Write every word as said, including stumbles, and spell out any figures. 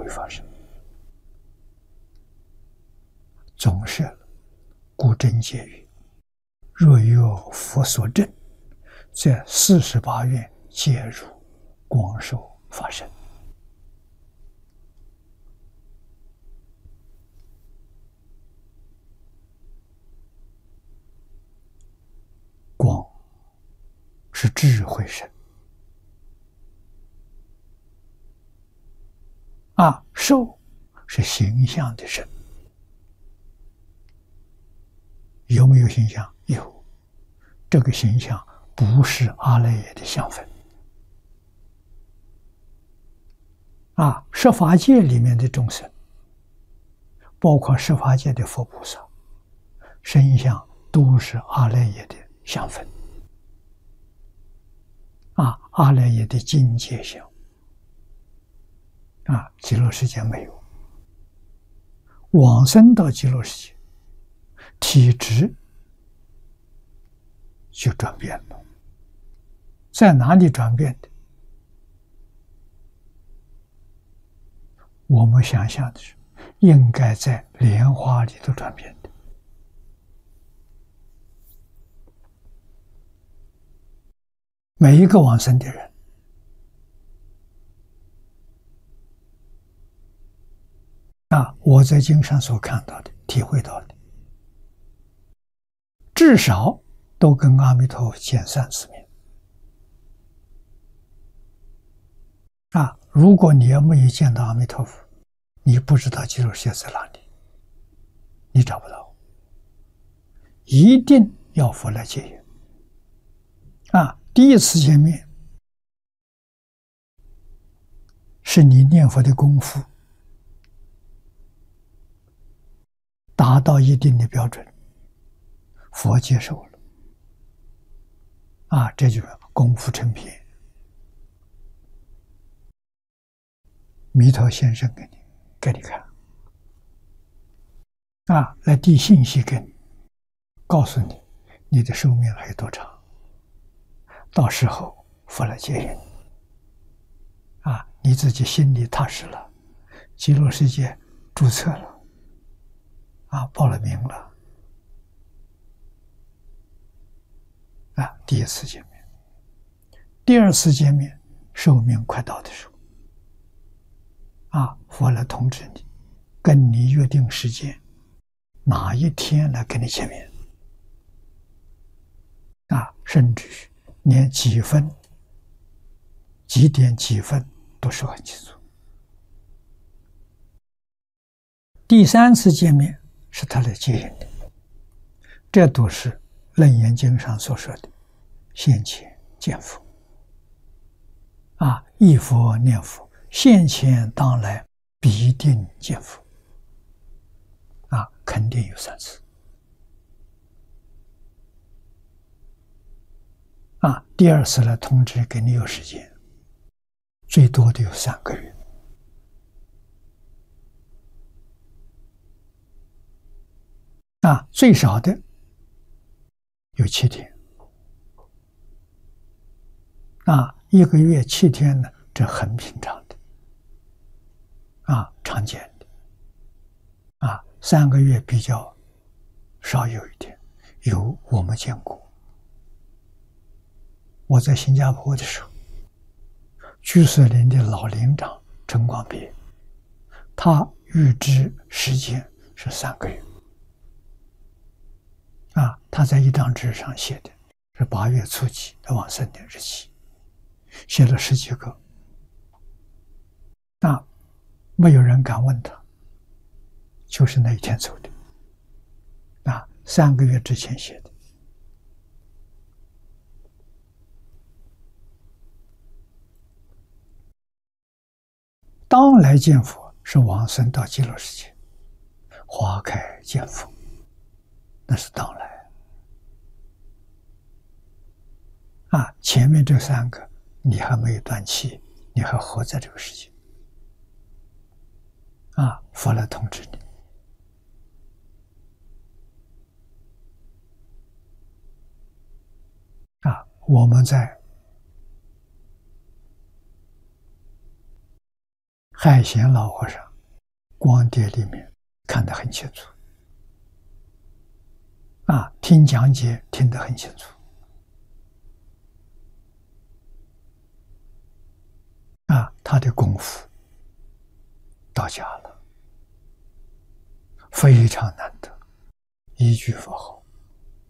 会发生。总是故真解语，若有佛所证，则四十八愿皆如光寿发生。光是智慧身啊，寿是形象的身。有没有形象？有。这个形象不是阿赖耶的相分啊，十法界里面的众生，包括十法界的佛菩萨，身相都是阿赖耶的相分啊，阿赖耶的境界相啊，极乐世界没有。往生到极乐世界，体质就转变了。在哪里转变的？我们想象的是，应该在莲花里头转变的。每一个往生的人，啊，我在经上所看到的、体会到的，至少都跟阿弥陀佛见三次面。啊，如果你要没有见到阿弥陀佛，你不知道极乐世界在哪里，你找不到。一定要佛来接引。啊，第一次见面是你念佛的功夫达到一定的标准，佛接受了，啊，这就是功夫成片。弥陀先生给你，给你看，啊，来递信息给你，告诉你你的寿命还有多长，到时候佛来接引，啊，你自己心里踏实了，极乐世界注册了，啊，报了名了，啊，第一次见面。第二次见面，寿命快到的时候，啊，佛来通知你，跟你约定时间，哪一天来跟你见面，啊，甚至于连几分、几点几分都说很清楚。第三次见面是他来接引的，这都是《楞严经》上所说的现前见佛，啊，忆佛念佛，现前当来必定见佛，啊，肯定有三次。啊，第二次来通知给你有时间，最多的有三个月。啊，最少的有七天。啊，一个月七天呢，这很平常的，啊，常见的。啊，三个月比较少有一点，有我们见过。我在新加坡的时候，居士林的老林长陈光别，他预知时间是三个月。啊，他在一张纸上写的是八月初几的往生的日期，写了十几个。那没有人敢问他，就是那一天走的。啊，三个月之前写的。当来见佛是往生到极乐世界，花开见佛，那是当来。啊，前面这三个你还没有断气，你还活在这个世界。啊，佛来通知你。啊，我们在海贤老和尚光碟里面看得很清楚，啊，听讲解听得很清楚，啊，他的功夫到家了，非常难得，一句佛号。